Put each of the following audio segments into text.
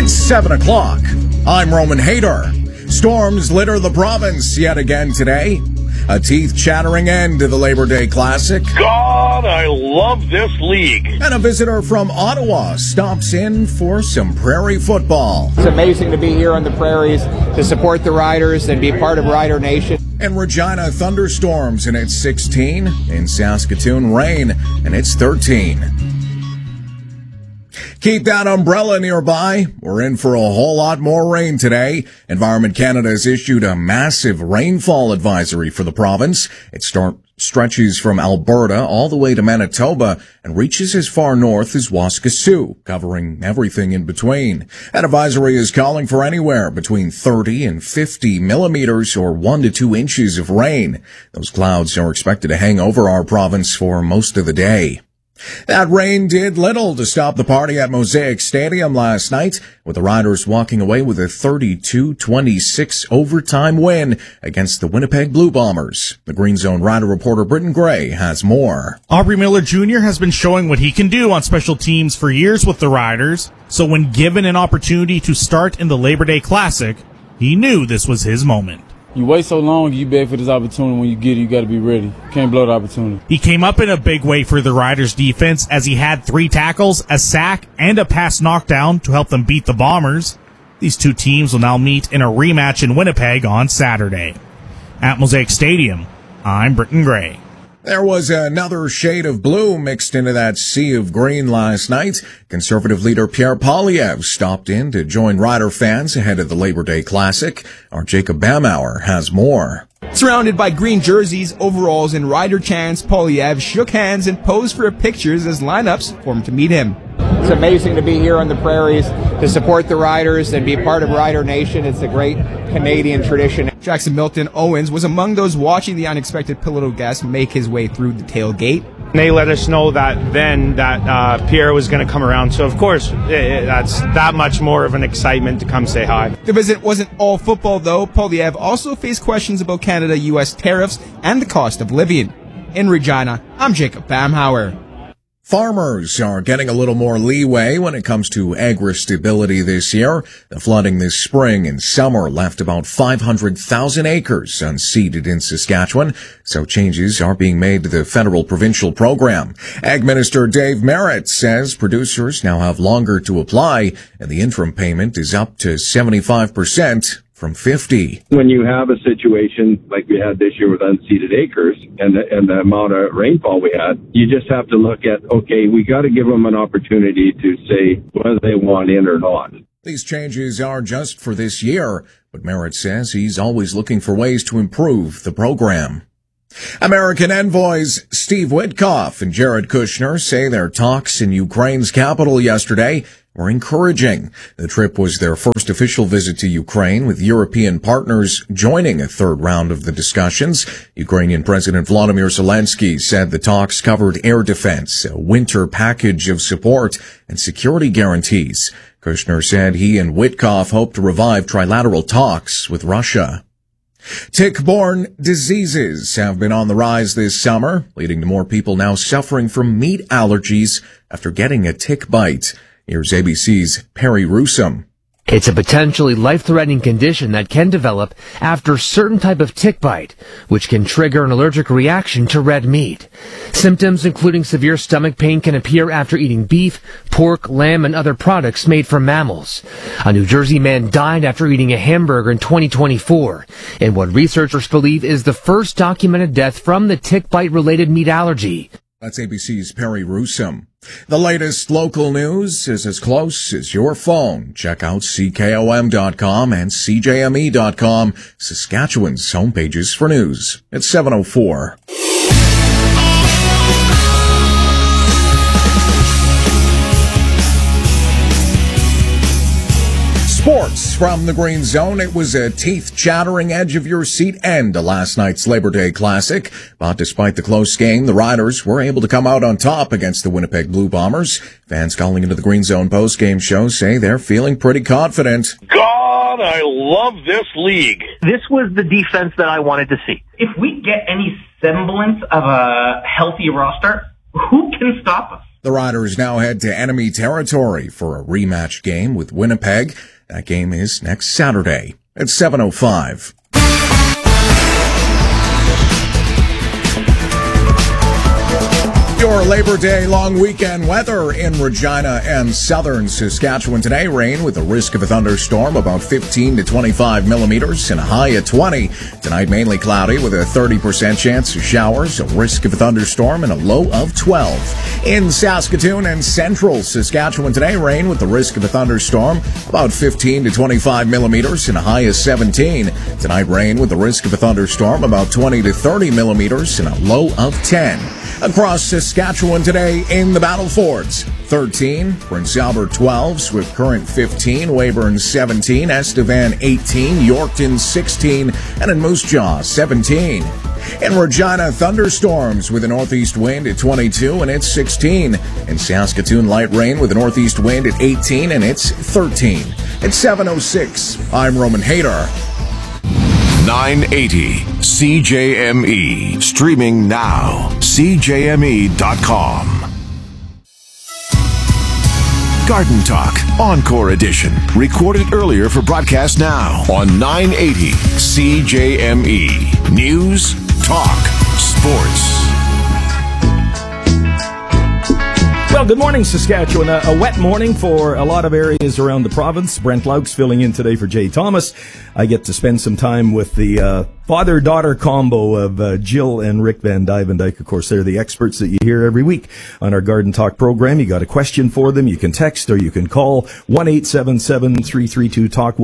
It's 7 o'clock. I'm Roman Hayter. Storms litter the province yet again today. A teeth-chattering end to the Labor Day Classic. God, I love this league. And a visitor from Ottawa stops in for some Prairie football. It's amazing to be here on the prairies to support the Riders and be part of Rider Nation. In Regina, thunderstorms and it's 16. In Saskatoon, rain and it's 13. Keep that umbrella nearby. We're in for a whole lot more rain today. Environment Canada has issued a massive rainfall advisory for the province. It stretches from Alberta all the way to Manitoba and reaches as far north as Waskesiu, covering everything in between. That advisory is calling for anywhere between 30 and 50 millimeters or 1 to 2 inches of rain. Those clouds are expected to hang over our province for most of the day. That rain did little to stop the party at Mosaic Stadium last night, with the Riders walking away with a 32-26 overtime win against the Winnipeg Blue Bombers. The Green Zone Rider reporter Britton Gray has more. Aubrey Miller Jr. has been showing what he can do on special teams for years with the Riders, so when given an opportunity to start in the Labor Day Classic, he knew this was his moment. You wait so long, you beg for this opportunity. When you get it, you got to be ready. You can't blow the opportunity. He came up in a big way for the Riders' defense as he had 3 tackles, a sack, and a pass knockdown to help them beat the Bombers. These two teams will now meet in a rematch in Winnipeg on Saturday. At Mosaic Stadium, I'm Britton Gray. There was another shade of blue mixed into that sea of green last night. Conservative leader Pierre Poilievre stopped in to join Rider fans ahead of the Labor Day Classic. Our Jacob Bamauer has more. Surrounded by green jerseys, overalls, and Rider chants, Poilievre shook hands and posed for pictures as lineups formed to meet him. It's amazing to be here on the prairies to support the Riders and be part of Rider Nation. It's a great Canadian tradition. Jackson Milton Owens was among those watching the unexpected pivotal guest make his way through the tailgate. They let us know that Pierre was going to come around, so of course that's that much more of an excitement to come say hi. The visit wasn't all football though. Poilievre also faced questions about Canada-U.S. tariffs and the cost of living. In Regina, I'm Jacob Bamhauer. Farmers are getting a little more leeway when it comes to agri-stability this year. The flooding this spring and summer left about 500,000 acres unseeded in Saskatchewan, so changes are being made to the federal-provincial program. Ag Minister Dave Merritt says producers now have longer to apply, and the interim payment is up to 75%. From 50. When you have a situation like we had this year with unseeded acres and the amount of rainfall we had, you just have to look at, okay, we got to give them an opportunity to say whether they want in or not. These changes are just for this year, but Merritt says he's always looking for ways to improve the program. American envoys Steve Witkoff and Jared Kushner say their talks in Ukraine's capital yesterday were encouraging. The trip was their first official visit to Ukraine, with European partners joining a third round of the discussions. Ukrainian President Volodymyr Zelensky said the talks covered air defense, a winter package of support, and security guarantees. Kushner said he and Witkoff hope to revive trilateral talks with Russia. Tick-borne diseases have been on the rise this summer, leading to more people now suffering from meat allergies after getting a tick bite. Here's ABC's Perry Rusum. It's a potentially life-threatening condition that can develop after a certain type of tick bite, which can trigger an allergic reaction to red meat. Symptoms including severe stomach pain can appear after eating beef, pork, lamb, and other products made from mammals. A New Jersey man died after eating a hamburger in 2024, in what researchers believe is the first documented death from the tick bite-related meat allergy. That's ABC's Perry Rusum. The latest local news is as close as your phone. Check out CKOM.com and CJME.com, Saskatchewan's homepages for news. It's 7:04. Sports from the Green Zone. It was a teeth-chattering, edge-of-your-seat end to last night's Labor Day Classic. But despite the close game, the Riders were able to come out on top against the Winnipeg Blue Bombers. Fans calling into the Green Zone post-game show say they're feeling pretty confident. God, I love this league. This was the defense that I wanted to see. If we get any semblance of a healthy roster, who can stop us? The Riders now head to enemy territory for a rematch game with Winnipeg. That game is next Saturday at 7:05. Your Labor Day long weekend weather in Regina and southern Saskatchewan today. Rain with a risk of a thunderstorm, about 15 to 25 millimeters and a high at 20. Tonight mainly cloudy with a 30% chance of showers, a risk of a thunderstorm and a low of 12. In Saskatoon and central Saskatchewan today, rain with the risk of a thunderstorm, about 15 to 25 millimeters and a high of 17. Tonight rain with the risk of a thunderstorm, about 20 to 30 millimeters and a low of 10. Across Saskatchewan today in the Battle Forts, 13, Prince Albert 12, Swift Current 15, Weyburn 17, Estevan 18, Yorkton 16, and in Moose Jaw 17. In Regina, thunderstorms with a northeast wind at 22 and it's 16. In Saskatoon, light rain with a northeast wind at 18 and it's 13. It's 7:06. I'm Roman Hayter. 980 CJME. Streaming now. CJME.com. Garden Talk, Encore Edition. Recorded earlier for broadcast now on 980 CJME. News, talk, sports. Well, good morning, Saskatchewan. A wet morning for a lot of areas around the province. Brent Laux filling in today for Jay Thomas. I get to spend some time with the father-daughter combo of Jill and Rick Van Dyke. Of course, they're the experts that you hear every week on our Garden Talk program. You got a question for them, you can text or you can call 1-877-332-TALK,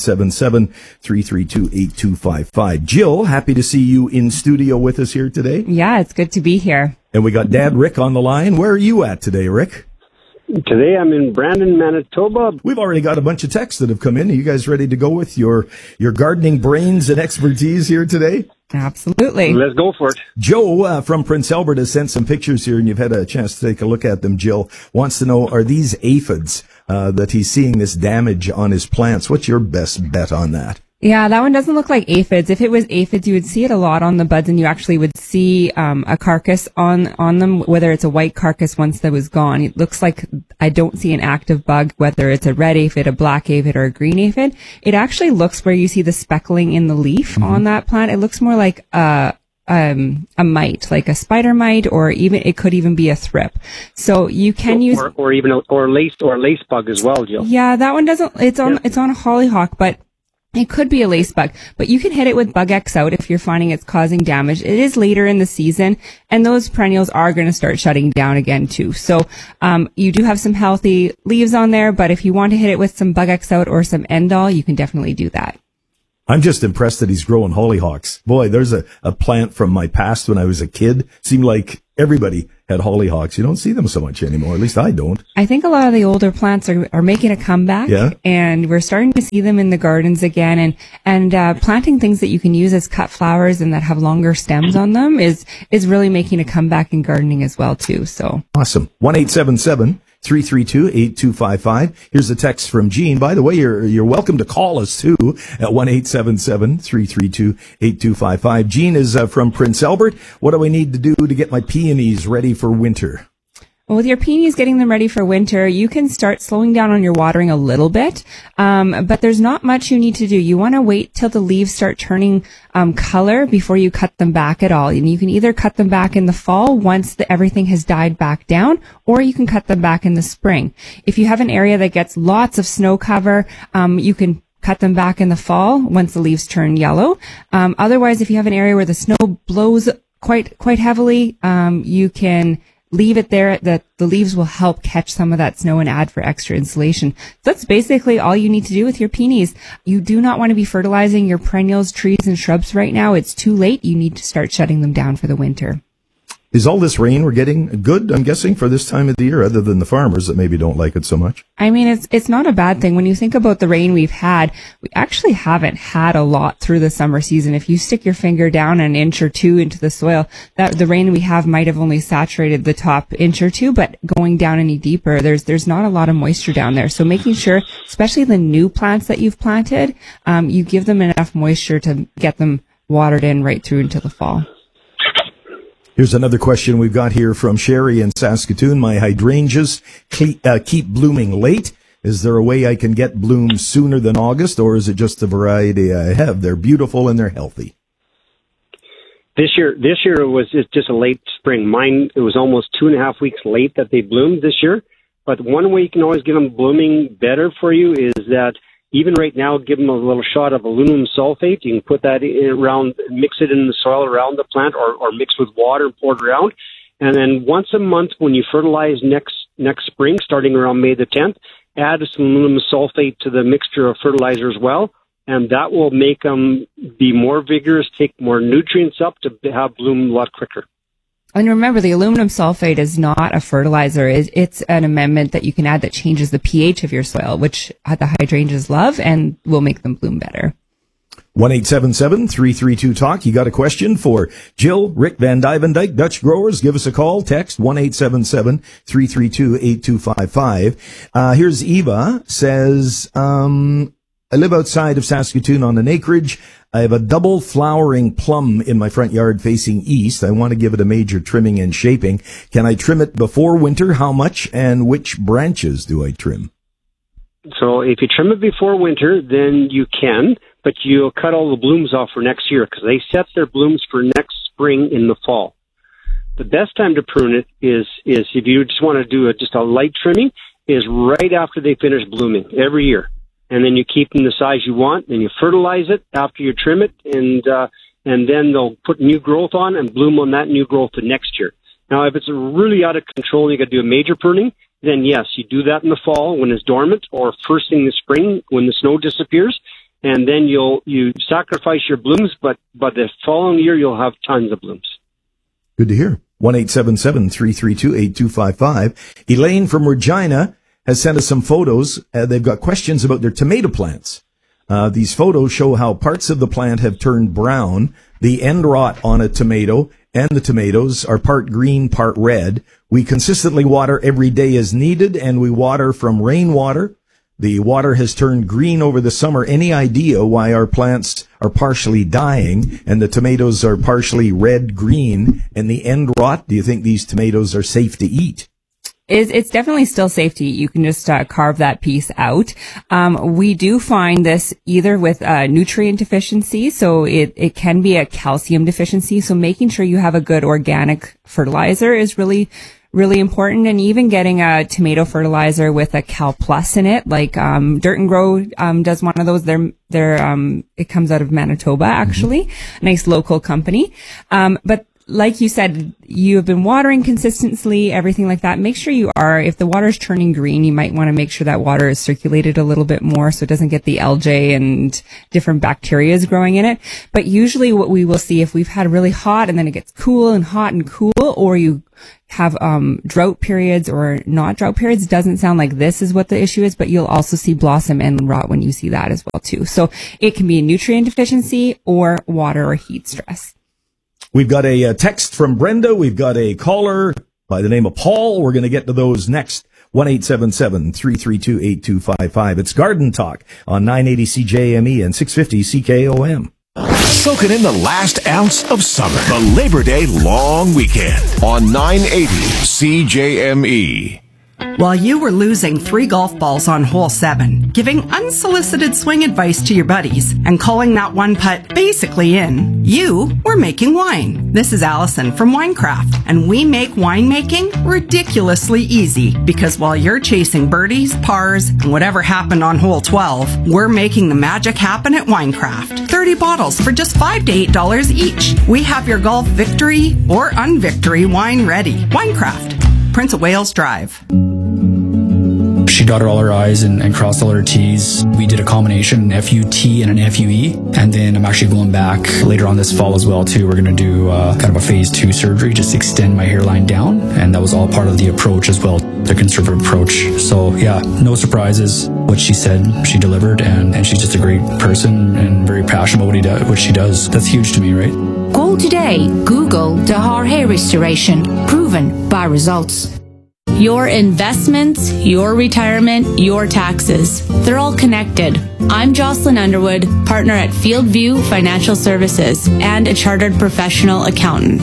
1-877-332-8255. Jill, happy to see you in studio with us here today. Yeah, it's good to be here. And we got Dad Rick on the line. Where are you at today, Rick? Today I'm in Brandon, Manitoba. We've already got a bunch of texts that have come in. Are you guys ready to go with your gardening brains and expertise here today? Absolutely. Let's go for it. Joe from Prince Albert has sent some pictures here, and you've had a chance to take a look at them. Jill wants to know, are these aphids that he's seeing this damage on his plants? What's your best bet on that? Yeah, that one doesn't look like aphids. If it was aphids, you would see it a lot on the buds, and you actually would see a carcass on them, whether it's a white carcass once that was gone. It looks like I don't see an active bug, whether it's a red aphid, a black aphid, or a green aphid. It actually looks where you see the speckling in the leaf on that plant. It looks more like a mite, like a spider mite, or even it could even be a thrip. So you can use or even a lace bug as well, Jill. Yeah, that one doesn't. It's on a hollyhock, but it could be a lace bug, but you can hit it with Bug X Out if you're finding it's causing damage. It is later in the season, and those perennials are going to start shutting down again too. So you do have some healthy leaves on there, but if you want to hit it with some Bug X Out or some Endol, you can definitely do that. I'm just impressed that he's growing hollyhocks. Boy, there's a plant from my past when I was a kid. Seemed like everybody had hollyhocks. You don't see them so much anymore. At least I don't. I think a lot of the older plants are making a comeback. Yeah. And we're starting to see them in the gardens again. And planting things that you can use as cut flowers and that have longer stems on them is really making a comeback in gardening as well too. So awesome. 1-877-332-8255. Here's a text from Jean. By the way, you're welcome to call us too at 1-877-332-8255. Jean is from Prince Albert. What do I need to do to get my peonies ready for winter? Well, with your peonies, getting them ready for winter, you can start slowing down on your watering a little bit, but there's not much you need to do. You want to wait till the leaves start turning color before you cut them back at all. And you can either cut them back in the fall once everything has died back down, or you can cut them back in the spring. If you have an area that gets lots of snow cover, you can cut them back in the fall once the leaves turn yellow. Otherwise, if you have an area where the snow blows quite heavily, you can leave it there, that the leaves will help catch some of that snow and add for extra insulation. So that's basically all you need to do with your peonies. You do not want to be fertilizing your perennials, trees, and shrubs right now. It's too late. You need to start shutting them down for the winter. Is all this rain we're getting good, I'm guessing, for this time of the year, other than the farmers that maybe don't like it so much? I mean, it's not a bad thing. When you think about the rain we've had, we actually haven't had a lot through the summer season. If you stick your finger down an inch or two into the soil, that the rain we have might have only saturated the top inch or two, but going down any deeper, there's not a lot of moisture down there. So making sure, especially the new plants that you've planted, you give them enough moisture to get them watered in right through into the fall. Here's another question we've got here from Sherry in Saskatoon. My hydrangeas keep blooming late. Is there a way I can get blooms sooner than August, or is it just the variety I have? They're beautiful and they're healthy. This year it was just a late spring. Mine, it was almost 2.5 weeks late that they bloomed this year. But one way you can always get them blooming better for you is that even right now, give them a little shot of aluminum sulfate. You can put that around, mix it in the soil around the plant, or mix with water and pour it around. And then once a month, when you fertilize next spring, starting around May the 10th, add some aluminum sulfate to the mixture of fertilizer as well, and that will make them be more vigorous, take more nutrients up to have bloom a lot quicker. And remember, the aluminum sulfate is not a fertilizer. It's an amendment that you can add that changes the pH of your soil, which the hydrangeas love and will make them bloom better. 1-877-332-TALK. You got a question for Jill, Rick Van Dyke, Dutch Growers? Give us a call. Text 1-877-332-8255. Here's Eva. Says, I live outside of Saskatoon on an acreage. I have a double flowering plum in my front yard facing east. I want to give it a major trimming and shaping. Can I trim it before winter? How much? And which branches do I trim? So if you trim it before winter, then you can, but you'll cut all the blooms off for next year because they set their blooms for next spring in the fall. The best time to prune it is if you just want to do just a light trimming, is right after they finish blooming every year. And then you keep them the size you want, and you fertilize it after you trim it, and then they'll put new growth on and bloom on that new growth the next year. Now, if it's really out of control and you got to do a major pruning, then yes, you do that in the fall when it's dormant, or first thing in the spring when the snow disappears, and then you sacrifice your blooms, but by the following year you'll have tons of blooms. Good to hear. 1-877-332-8255. Elaine from Regina has sent us some photos. They've got questions about their tomato plants. These photos show how parts of the plant have turned brown, the end rot on a tomato, and the tomatoes are part green, part red. We consistently water every day as needed, and we water from rainwater. The water has turned green over the summer. Any idea why our plants are partially dying and the tomatoes are partially red-green and the end rot? Do you think these tomatoes are safe to eat? It's definitely still safe to eat. You can just carve that piece out. We do find this either with nutrient deficiency, so it can be a calcium deficiency. So making sure you have a good organic fertilizer is really important, and even getting a tomato fertilizer with a Cal Plus in it, like Dirt and Grow does one of those. It comes out of Manitoba, actually, nice local company. But like you said, you have been watering consistently, everything like that. Make sure you are, if the water is turning green, you might want to make sure that water is circulated a little bit more so it doesn't get the algae and different bacteria growing in it. But usually what we will see, if we've had really hot and then it gets cool and hot and cool, or you have drought periods or not drought periods, doesn't sound like this is what the issue is, but you'll also see blossom end rot when you see that as well too. So it can be a nutrient deficiency or water or heat stress. We've got a text from Brenda. We've got a caller by the name of Paul. We're going to get to those next. 1-877-332-8255. It's Garden Talk on 980 CJME and 650 CKOM. Soaking in the last ounce of summer. The Labor Day long weekend on 980 CJME. While you were losing 3 golf balls on hole 7, giving unsolicited swing advice to your buddies, and calling that one putt basically in, you were making wine. This is Allison from Winecraft, and we make winemaking ridiculously easy, because while you're chasing birdies, pars, and whatever happened on hole 12, we're making the magic happen at Winecraft. 30 bottles for just $5 to $8 each. We have your golf victory or unvictory wine ready. Winecraft, Prince of Wales Drive. She dotted all her I's and crossed all her T's. We did a combination, an FUT and an FUE. And then I'm actually going back later on this fall as well, too. We're going to do kind of a phase 2 surgery, just extend my hairline down. And that was all part of the approach as well, the conservative approach. So, yeah, no surprises. What she said, she delivered. And she's just a great person and very passionate about what she does. That's huge to me, right? Call today. Google Dahar Hair Restoration. Proven by results. Your investments, your retirement, your taxes. They're all connected. I'm Jocelyn Underwood, partner at Fieldview Financial Services and a chartered professional accountant.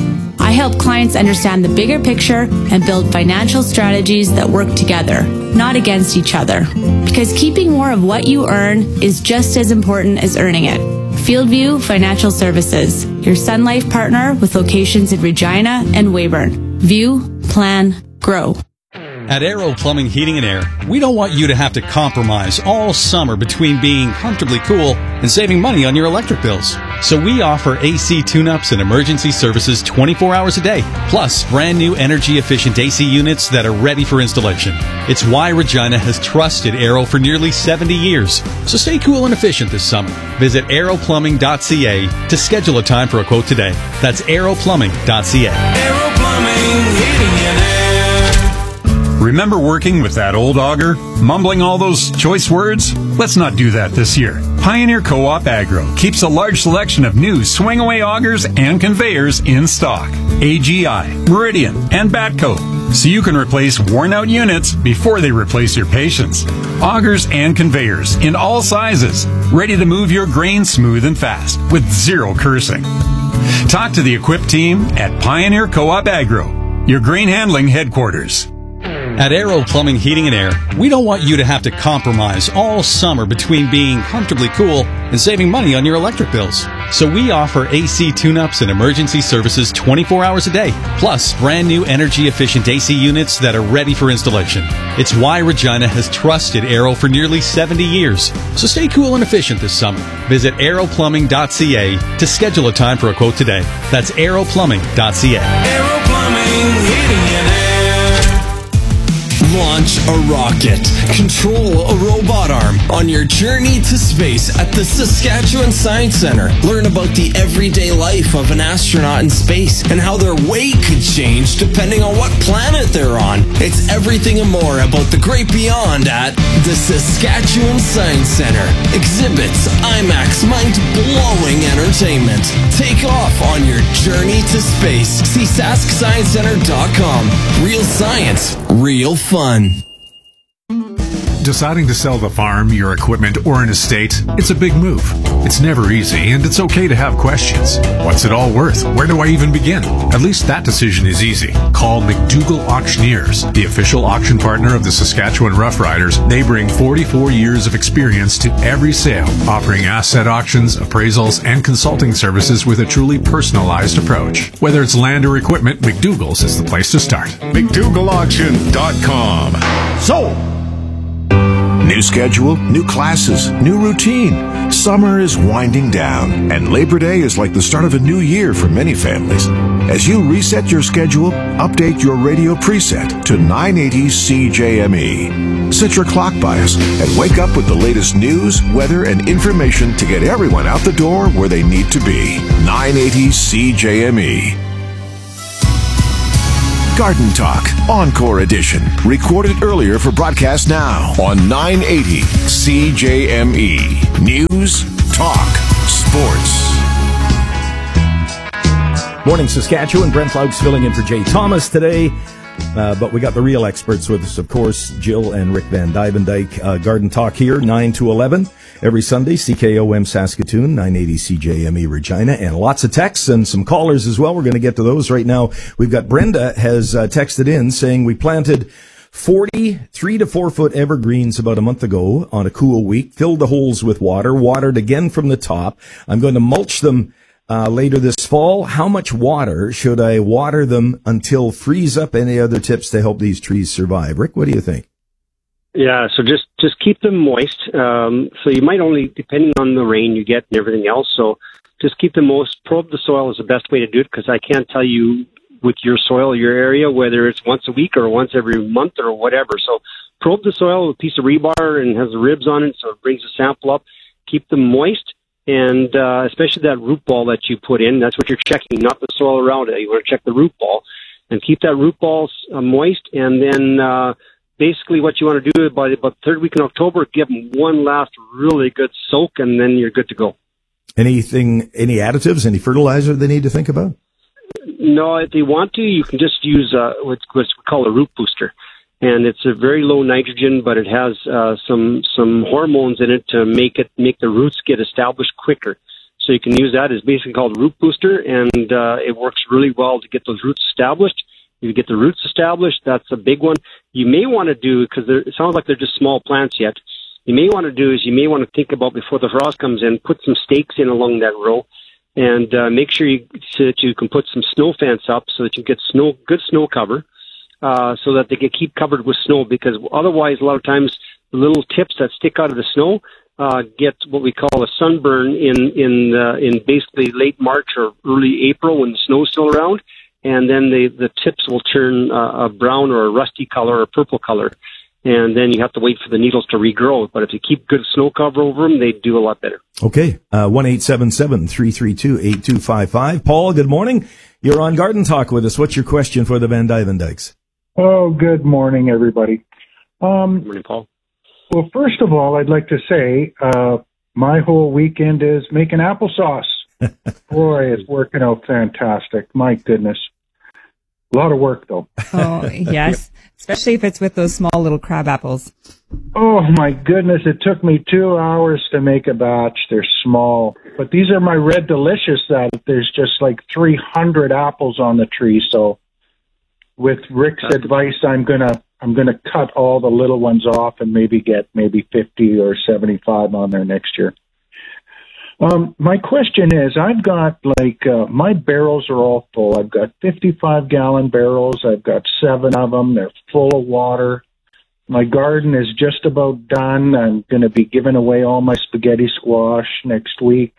I help clients understand the bigger picture and build financial strategies that work together, not against each other. Because keeping more of what you earn is just as important as earning it. Fieldview Financial Services, your Sun Life partner with locations in Regina and Weyburn. View, plan, grow. At Aero Plumbing, Heating and Air, we don't want you to have to compromise all summer between being comfortably cool and saving money on your electric bills. So we offer AC tune-ups and emergency services 24 hours a day, plus brand new energy-efficient AC units that are ready for installation. It's why Regina has trusted Aero for nearly 70 years. So stay cool and efficient this summer. Visit aeroplumbing.ca to schedule a time for a quote today. That's aeroplumbing.ca. Aero Plumbing, Heating and Air. Remember working with that old auger? Mumbling all those choice words? Let's not do that this year. Pioneer Co-op Agro keeps a large selection of new swing-away augers and conveyors in stock. AGI, Meridian, and Batco. So you can replace worn-out units before they replace your patience. Augers and conveyors in all sizes, ready to move your grain smooth and fast with zero cursing. Talk to the equipped team at Pioneer Co-op Agro, your grain handling headquarters. At Aero Plumbing, Heating and Air, we don't want you to have to compromise all summer between being comfortably cool and saving money on your electric bills. So we offer AC tune-ups and emergency services 24 hours a day, plus brand new energy-efficient AC units that are ready for installation. It's why Regina has trusted Aero for nearly 70 years. So stay cool and efficient this summer. Visit aeroplumbing.ca to schedule a time for a quote today. That's aeroplumbing.ca. Aero Plumbing, Heating and Air. Launch a rocket. Control a robot arm on your journey to space at the Saskatchewan Science Centre. Learn about the everyday life of an astronaut in space and how their weight could change depending on what planet they're on. It's everything and more about the great beyond at the Saskatchewan Science Centre. Exhibits, IMAX, mind-blowing entertainment. Take off on your journey to space. See SaskScienceCenter.com. Real science, real fun. Deciding to sell the farm, your equipment, or an estate, it's a big move. It's never easy, and it's okay to have questions. What's it all worth? Where do I even begin? At least that decision is easy. Call McDougall Auctioneers, the official auction partner of the Saskatchewan Roughriders. They bring 44 years of experience to every sale, offering asset auctions, appraisals, and consulting services with a truly personalized approach. Whether it's land or equipment, McDougall's is the place to start. McDougallAuction.com. Sold! New schedule, new classes, new routine. Summer is winding down, and Labor Day is like the start of a new year for many families. As you reset your schedule, update your radio preset to 980 CJME. Set your clock bias and wake up with the latest news, weather, and information to get everyone out the door where they need to be. 980 CJME. Garden Talk, Encore Edition. Recorded earlier for broadcast now on 980 CJME. News, talk, sports. Morning, Saskatchewan. Brent Laux filling in for Jay Thomas today. But we got the real experts with us, of course, Jill and Rick Van Divendyke. Garden Talk here, 9 to 11. Every Sunday, CKOM Saskatoon, 980 CJME Regina, and lots of texts and some callers as well. We're going to get to those right now. We've got Brenda has texted in saying we planted 40 3 to 4 foot evergreens about a month ago on a cool week, filled the holes with water, watered again from the top. I'm going to mulch them later this fall. How much water should I water them until freeze up? Any other tips to help these trees survive? Rick, what do you think? Yeah, so just keep them moist. So you might only, depending on the rain you get and everything else, so just keep them moist. Probe the soil is the best way to do it, because I can't tell you with your soil, your area, whether it's once a week or once every month or whatever. So probe the soil with a piece of rebar and has the ribs on it, so it brings the sample up. Keep them moist, and especially that root ball that you put in, that's what you're checking, not the soil around it. You want to check the root ball, and keep that root ball moist, and then basically what you want to do by about the third week in October, give them one last really good soak, and then you're good to go. Any additives, any fertilizer they need to think about? No, if they want to, you can just use what's we call a root booster. And it's a very low nitrogen, but it has some hormones in it to make the roots get established quicker. So you can use that. It's basically called Root Booster, and it works really well to get those roots established. You get the roots established, that's a big one. You may want to do, because it sounds like they're just small plants yet, you may want to think about, before the frost comes in, put some stakes in along that row, and make sure so that you can put some snow fence up so that you get good snow cover, so that they can keep covered with snow, because otherwise a lot of times the little tips that stick out of the snow get what we call a sunburn in basically late March or early April when the snow's still around, and then the tips will turn a brown or a rusty color or a purple color, and then you have to wait for the needles to regrow. But if you keep good snow cover over them, they do a lot better. Okay, 1-877-332-8255. Paul, good morning. You're on Garden Talk with us. What's your question for the Van Duyvendykes? Oh, good morning, everybody. Good morning, Paul. Well, first of all, I'd like to say my whole weekend is making applesauce. Boy, it's working out fantastic. My goodness. A lot of work, though. Oh, yes. Especially if it's with those small little crab apples. Oh, my goodness. It took me 2 hours to make a batch. They're small. But these are my Red Delicious that there's just like 300 apples on the tree. So with Rick's advice, I'm gonna cut all the little ones off and get 50 or 75 on there next year. My question is, I've got my barrels are all full. I've got 55-gallon barrels. I've got 7 of them. They're full of water. My garden is just about done. I'm going to be giving away all my spaghetti squash next week.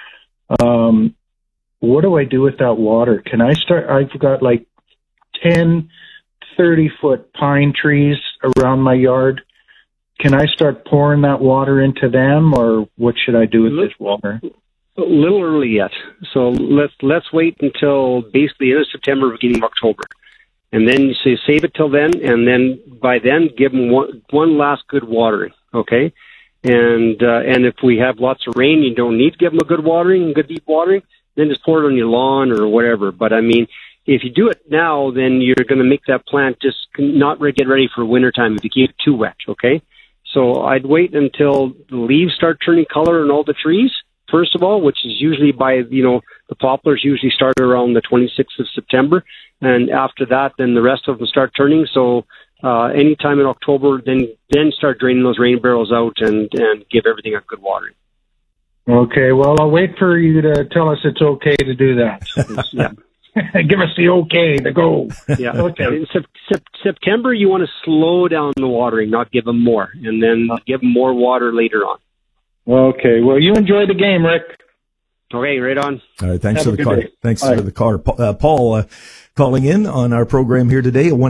What do I do with that water? Can I start? I've got 10 30-foot pine trees around my yard. Can I start pouring that water into them, or what should I do with this water? A little early yet. So let's wait until basically the end of September, beginning of October. And then you save it till then, and then by then give them one last good watering, okay? And if we have lots of rain, you don't need to give them a good watering, good deep watering, then just pour it on your lawn or whatever. But I mean, if you do it now, then you're going to make that plant just not get ready for wintertime if you keep it too wet, okay? So I'd wait until the leaves start turning color on all the trees, first of all, which is usually the poplars usually start around the 26th of September. And after that, then the rest of them start turning. So anytime in October, then start draining those rain barrels out and give everything a good watering. Okay, well, I'll wait for you to tell us it's okay to do that. Yeah. Give us the okay to go. Yeah. Okay. In September, you want to slow down the watering, not give them more, and then give them more water later on. Okay. Well, you enjoy the game, Rick. Okay, right on. All right. Thanks Have for the a call. good day. Thanks Bye. for the call. Paul calling in on our program here today at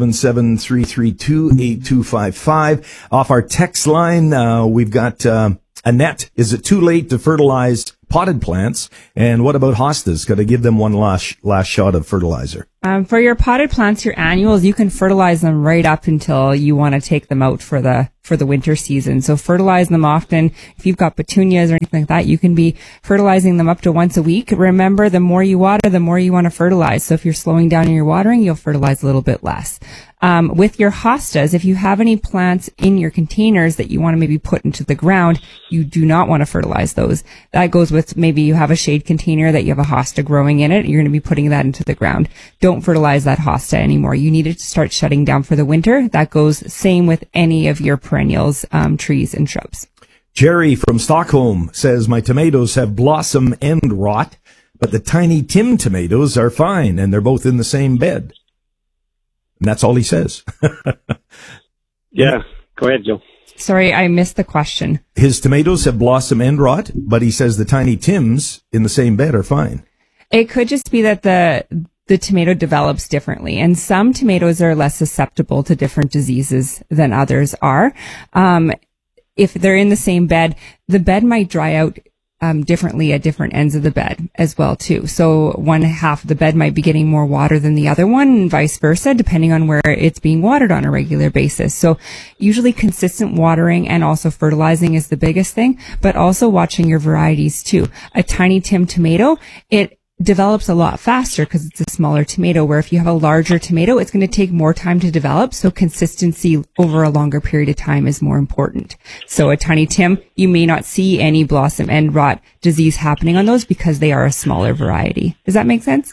1-877-332-8255. Off our text line, we've got Annette. Is it too late to fertilize potted plants? And what about hostas? Got to give them one last shot of fertilizer. For your potted plants, your annuals, you can fertilize them right up until you want to take them out for the winter season. So fertilize them often. If you've got petunias or anything like that, you can be fertilizing them up to once a week. Remember, the more you water, the more you want to fertilize. So if you're slowing down in your watering, you'll fertilize a little bit less. With your hostas, if you have any plants in your containers that you want to maybe put into the ground, you do not want to fertilize those. That goes with maybe you have a shade container that you have a hosta growing in it. You're going to be putting that into the ground. Don't fertilize that hosta anymore. You need it to start shutting down for the winter. That goes same with any of your perennials, trees and shrubs. Jerry from Stockholm says, my tomatoes have blossom end rot, but the Tiny Tim tomatoes are fine, and they're both in the same bed. And that's all he says. Yeah. Go ahead, Joe. Sorry, I missed the question. His tomatoes have blossom end rot, but he says the Tiny Tims in the same bed are fine. It could just be that the tomato develops differently, and some tomatoes are less susceptible to different diseases than others are. If they're in the same bed, the bed might dry out differently at different ends of the bed as well too. So one half of the bed might be getting more water than the other one, and vice versa, depending on where it's being watered on a regular basis. So usually consistent watering and also fertilizing is the biggest thing, but also watching your varieties too. A Tiny Tim tomato, develops a lot faster because it's a smaller tomato, where if you have a larger tomato, it's going to take more time to develop. So consistency over a longer period of time is more important. So a Tiny Tim, you may not see any blossom end rot disease happening on those because they are a smaller variety. Does that make sense?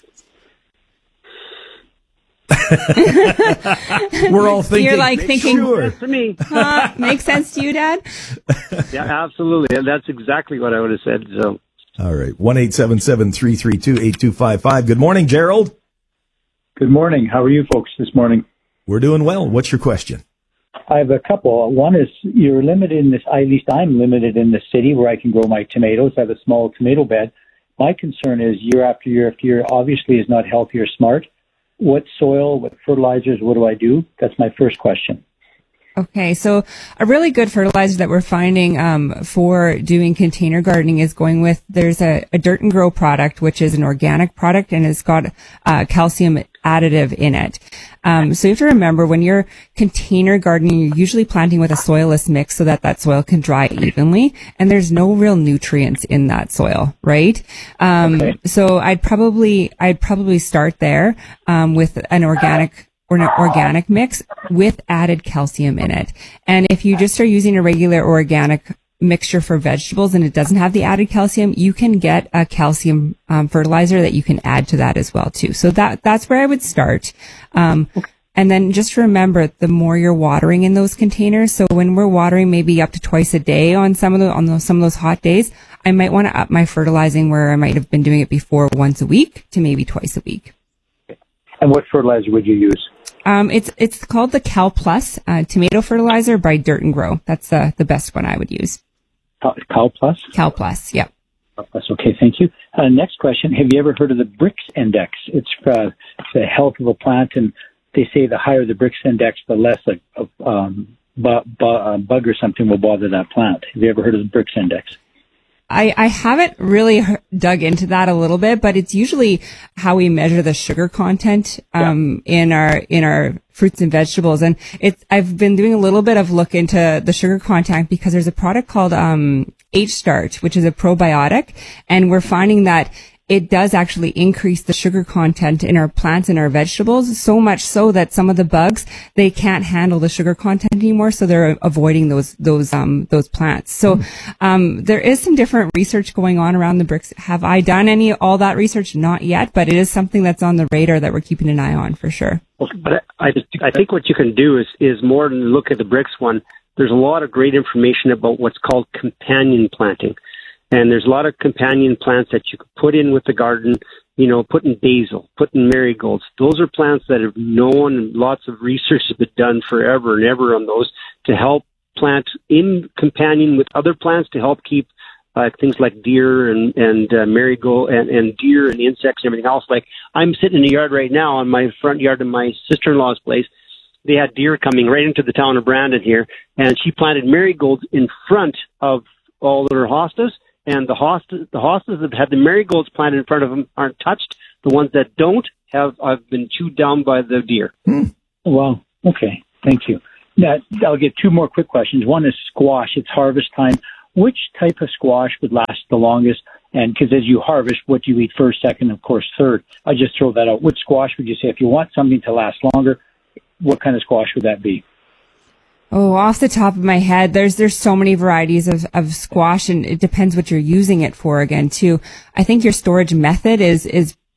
We're all thinking. You're like thinking, sure. To me. Makes sense to you, Dad? Yeah, absolutely. And that's exactly what I would have said. So. All right. 1-877-332-8255. Good morning, Gerald. Good morning. How are you folks this morning? We're doing well. What's your question? I have a couple. One is you're limited in this, at least I'm limited in the city where I can grow my tomatoes. I have a small tomato bed. My concern is year after year after year, obviously is not healthy or smart. What soil, what fertilizers, what do I do? That's my first question. Okay, so a really good fertilizer that we're finding for doing container gardening is going with, there's a Dirt and Grow product, which is an organic product, and it's got calcium additive in it. So you have to remember, when you're container gardening, you're usually planting with a soilless mix so that that soil can dry evenly, and there's no real nutrients in that soil, right? So I'd probably start there with an organic mix with added calcium in it. And if you just are using a regular organic mixture for vegetables and it doesn't have the added calcium, you can get a calcium fertilizer that you can add to that as well too. So that's where I would start. And then just remember, the more you're watering in those containers, so when we're watering maybe up to twice a day on some of those hot days, I might want to up my fertilizing, where I might have been doing it before once a week to maybe twice a week. And what fertilizer would you use? It's called the Cal Plus tomato fertilizer by Dirt and Grow. That's the best one I would use. Cal Plus? Cal Plus, yeah. That's okay, thank you. Next question. Have you ever heard of the Brix Index? It's the health of a plant, and they say the higher the Brix Index, the less a bug or something will bother that plant. Have you ever heard of the Brix Index? I haven't really dug into that a little bit, but it's usually how we measure the sugar content in our fruits and vegetables. And I've been doing a little bit of look into the sugar content because there's a product called H-Start, which is a probiotic, and we're finding that it does actually increase the sugar content in our plants and our vegetables, so much so that some of the bugs, they can't handle the sugar content anymore, so they're avoiding those plants. So there is some different research going on around the Brix. Have I done all that research? Not yet, but it is something that's on the radar that we're keeping an eye on for sure. But I think what you can do is more than look at the Brix one. There's a lot of great information about what's called companion planting. And there's a lot of companion plants that you could put in with the garden, put in basil, put in marigolds. Those are plants that have known, and lots of research has been done forever and ever on those to help plant in companion with other plants to help keep things like deer and marigold and deer and insects and everything else. Like, I'm sitting in the yard right now on my front yard of my sister-in-law's place. They had deer coming right into the town of Brandon here, and she planted marigolds in front of all their hostas. And the hostas that have the marigolds planted in front of them aren't touched. The ones that don't have been chewed down by the deer. Well, okay. Thank you. Now, I'll get two more quick questions. One is squash. It's harvest time. Which type of squash would last the longest? And because as you harvest, what do you eat first, second, of course, third? I just throw that out. Which squash would you say, if you want something to last longer, what kind of squash would that be? Oh, off the top of my head, there's so many varieties of squash, and it depends what you're using it for again too. I think your storage method is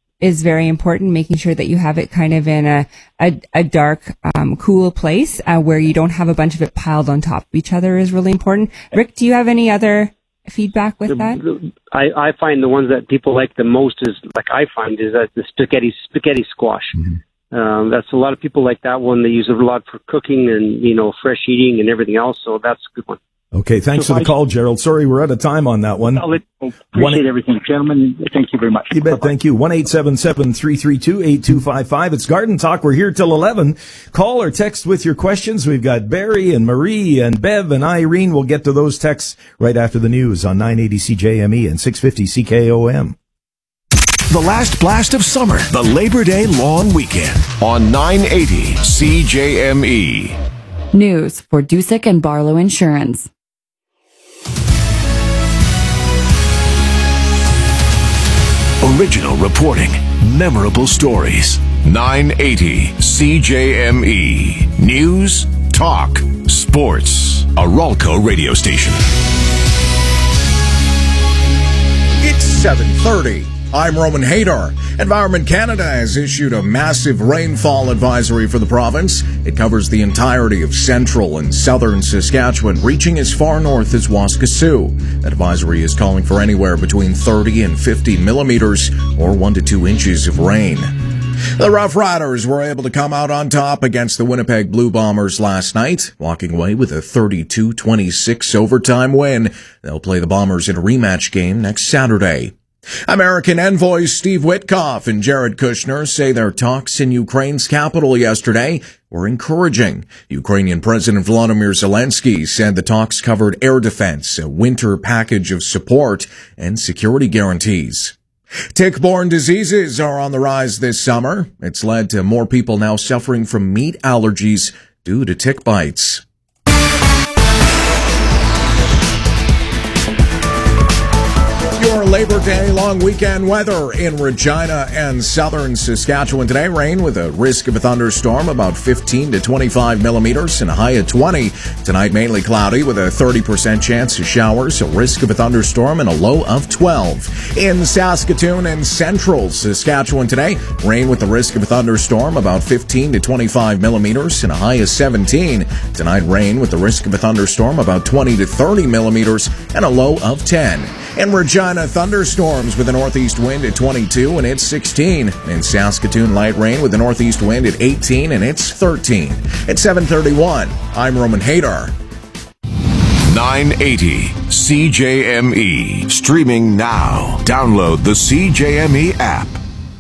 very important, making sure that you have it kind of in a dark, cool place, where you don't have a bunch of it piled on top of each other is really important. Rick, do you have any other feedback with that? I find the ones that people like the most is the spaghetti squash. Mm-hmm. That's a lot of people like that one. They use it a lot for cooking and, fresh eating and everything else. So that's a good one. Okay. Thanks for the call, Gerald. Sorry, we're out of time on that one. Appreciate everything, gentlemen. Thank you very much. You bet. Thank you. 1-877-332-8255. It's Garden Talk. We're here till 11. Call or text with your questions. We've got Barry and Marie and Bev and Irene. We'll get to those texts right after the news on 980 CJME and 650 CKOM. The last blast of summer, the Labor Day long weekend on 980 CJME. News for Dusick and Barlow Insurance. Original reporting. Memorable stories. 980 CJME. News, talk, sports. A Ralco radio station. It's 7:30. I'm Roman Haydar. Environment Canada has issued a massive rainfall advisory for the province. It covers the entirety of central and southern Saskatchewan, reaching as far north as Waskesiu. That advisory is calling for anywhere between 30 and 50 millimeters, or 1 to 2 inches of rain. The Rough Riders were able to come out on top against the Winnipeg Blue Bombers last night, walking away with a 32-26 overtime win. They'll play the Bombers in a rematch game next Saturday. American envoys Steve Witkoff and Jared Kushner say their talks in Ukraine's capital yesterday were encouraging. Ukrainian President Volodymyr Zelensky said the talks covered air defense, a winter package of support, and security guarantees. Tick-borne diseases are on the rise this summer. It's led to more people now suffering from meat allergies due to tick bites. Your Labor Day long weekend weather in Regina and southern Saskatchewan today. Rain with a risk of a thunderstorm, about 15 to 25 millimeters and a high of 20. Tonight mainly cloudy with a 30% chance of showers, a risk of a thunderstorm and a low of 12. In Saskatoon and central Saskatchewan today, rain with the risk of a thunderstorm, about 15 to 25 millimeters and a high of 17. Tonight rain with the risk of a thunderstorm, about 20 to 30 millimeters and a low of 10. In Regina, thunderstorms with a northeast wind at 22 and it's 16. In Saskatoon, light rain with a northeast wind at 18 and it's 13. At 7:31, I'm Roman Haydar. 980 CJME. Streaming now. Download the CJME app.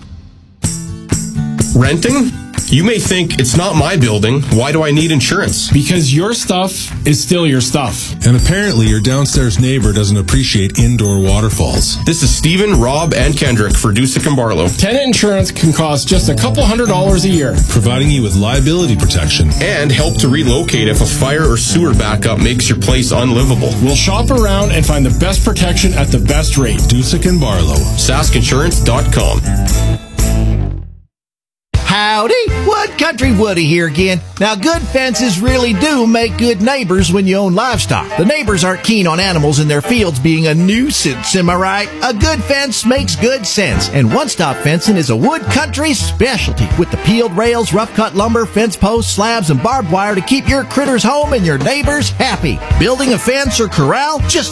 Renting? You may think, it's not my building. Why do I need insurance? Because your stuff is still your stuff. And apparently your downstairs neighbor doesn't appreciate indoor waterfalls. This is Stephen, Rob, and Kendrick for Dusick and Barlow. Tenant insurance can cost just a couple $100s a year. Providing you with liability protection. And help to relocate if a fire or sewer backup makes your place unlivable. We'll shop around and find the best protection at the best rate. Dusick and Barlow. SaskInsurance.com. Howdy, Wood Country Woody here again. Now, good fences really do make good neighbors when you own livestock. The neighbors aren't keen on animals in their fields being a nuisance, am I right? A good fence makes good sense, and One Stop Fencing is a Wood Country specialty with the peeled rails, rough-cut lumber, fence posts, slabs, and barbed wire to keep your critters home and your neighbors happy. Building a fence or corral? Just